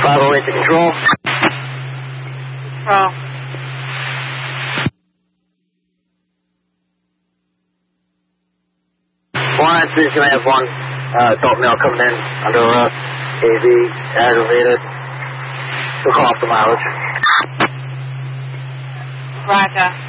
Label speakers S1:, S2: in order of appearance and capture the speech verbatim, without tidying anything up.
S1: five oh eight to control.
S2: Control.
S1: One, three, can I have one uh, adult male coming in under uh, A V, aggravated. We'll call off the mileage.
S2: Roger.